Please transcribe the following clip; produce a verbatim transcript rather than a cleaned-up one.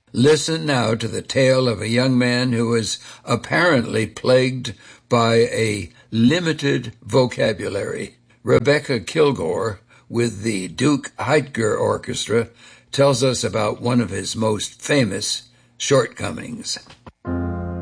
Listen now to the tale of a young man who was apparently plagued by a limited vocabulary. Rebecca Kilgore, with the Duke Heidger Orchestra, tells us about one of his most famous shortcomings.